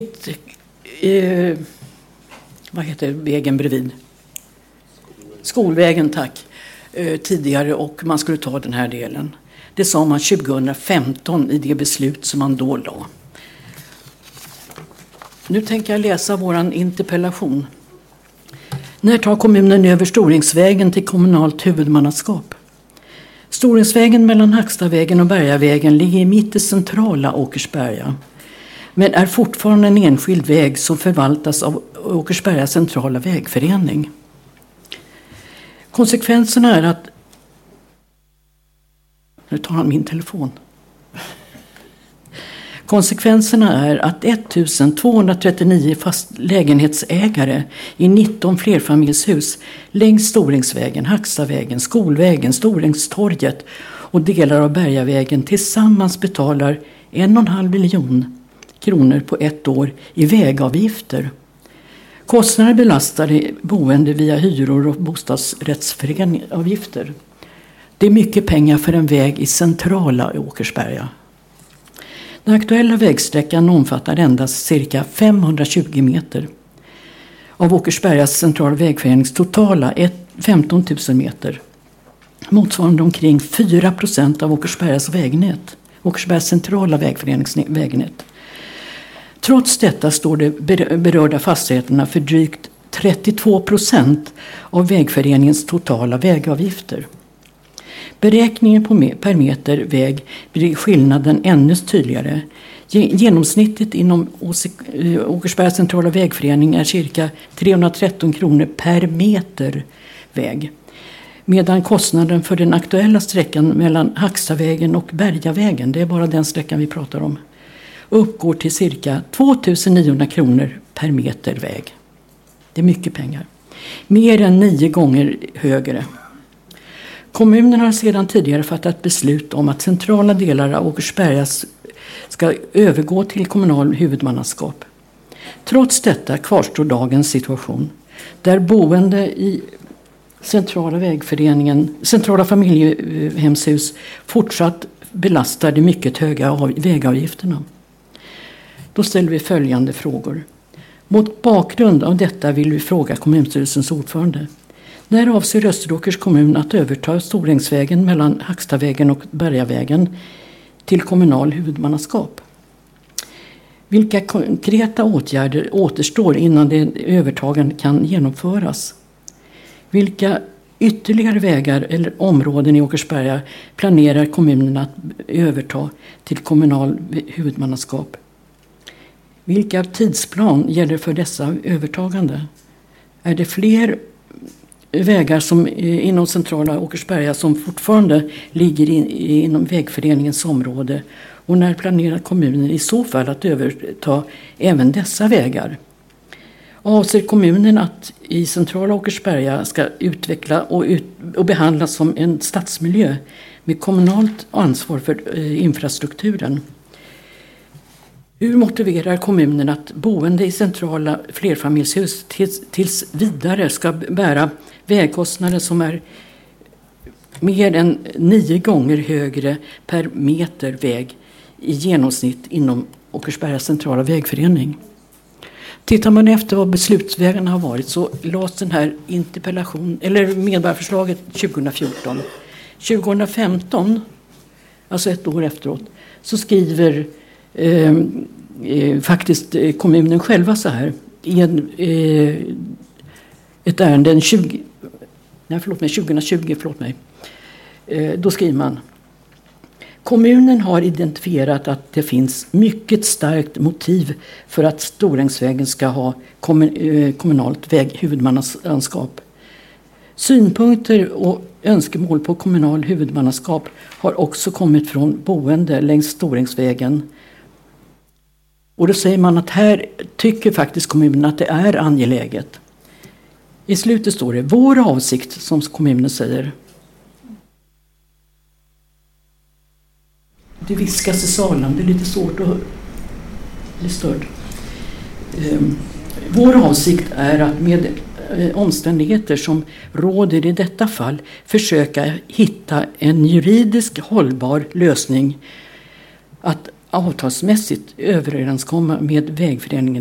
Vad heter vägen bredvid? Skolvägen, tack. Tidigare, och man skulle ta den här delen. Det sa man 2015 i det beslut som man då la. Nu tänker jag läsa våran interpellation. När tar kommunen över Storingsvägen till kommunalt huvudmannaskap? Storingsvägen mellan Hackstavägen och Bergavägen ligger mitt i centrala Åkersberga, men är fortfarande en enskild väg som förvaltas av Åkersberga centrala vägförening. Konsekvenserna är att... Nu tar han min telefon. Konsekvenserna är att 1239 fast lägenhetsägare i 19 flerfamiljshus längs Storingsvägen, Hackstavägen, Skolvägen, Storingstorget och delar av Bergavägen tillsammans betalar 1,5 miljon kronor på ett år i vägavgifter. Kostnader belastar boende via hyror och bostadsrättsföreningsavgifter. Det är mycket pengar för en väg i centrala Åkersberga. Den aktuella vägsträckan omfattar endast cirka 520 meter. Av Åkersbergas centrala vägförenings totala 15 000 meter. Motsvarande omkring 4% av Åkersbergas vägnät. Åkersbergas centrala vägförenings vägnät. Trots detta står de berörda fastigheterna för drygt 32% av vägföreningens totala vägavgifter. Beräkningen per meter väg blir skillnaden ännu tydligare. Genomsnittet inom Åkersbergs centrala vägförening är cirka 313 kronor per meter väg. Medan kostnaden för den aktuella sträckan mellan Hackstavägen och Bergavägen, det är bara den sträckan vi pratar om, uppgår till cirka 2900 kronor per meter väg. Det är mycket pengar. Mer än 9 gånger högre. Kommunen har sedan tidigare fattat beslut om att centrala delar av Åkersberga ska övergå till kommunal huvudmannaskap. Trots detta kvarstår dagens situation där boende i centrala familjehemshus fortsatt belastar de mycket höga vägavgifterna. Då ställer vi följande frågor. Mot bakgrund av detta vill vi fråga kommunstyrelsens ordförande. När avser Österåkers kommun att överta Storingsvägen mellan Hackstavägen och Bergavägen till kommunal huvudmannaskap? Vilka konkreta åtgärder återstår innan det övertagandet kan genomföras? Vilka ytterligare vägar eller områden i Åkersberga planerar kommunen att överta till kommunal huvudmannaskap? Vilka tidsplan gäller för dessa övertagande? Är det fler vägar som inom centrala Åkersberga som fortfarande ligger inom vägföreningens område, och när planerar kommunen i så fall att överta även dessa vägar? Avser kommunen att i centrala Åkersberga ska utveckla och behandlas som en stadsmiljö med kommunalt ansvar för infrastrukturen? Hur motiverar kommunen att boende i centrala flerfamiljshus tills vidare ska bära vägkostnader som är mer än 9 gånger högre per meter väg i genomsnitt inom Åkersbergas centrala vägförening? Tittar man efter vad beslutsvägarna har varit, så lades den här medborgarförslaget 2014. 2015, alltså ett år efteråt, så skriver faktiskt kommunen själva så här i ett ärende 2020. Då skriver man: kommunen har identifierat att det finns mycket starkt motiv för att Storingsvägen ska ha kommunalt väghuvudmannaskap. Synpunkter och önskemål på kommunal huvudmannaskap har också kommit från boende längs Storingsvägen. Och då säger man att här tycker faktiskt kommunen att det är angeläget. I slutet står det: vår avsikt, som kommunen säger. Det viskas i salen, det är lite svårt att bli störd. Vår avsikt är att med omständigheter som råder i detta fall försöka hitta en juridiskt hållbar lösning. Att avtalsmässigt överenskomma med vägföreningen